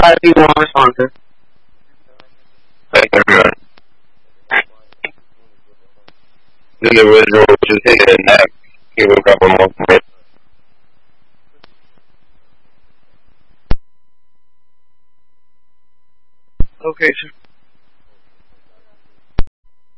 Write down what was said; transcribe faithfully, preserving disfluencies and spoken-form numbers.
five people on responsive. Thank everyone. Then the original was just taking a nap. He woke up on most of it. Okay, sir.